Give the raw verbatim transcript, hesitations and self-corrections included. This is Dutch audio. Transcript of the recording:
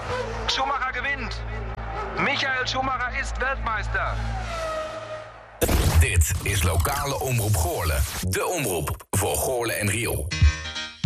Schumacher gewinnt. Michael Schumacher ist Weltmeister. Dit is lokale omroep Goorlen. De omroep voor Goorlen en Riel.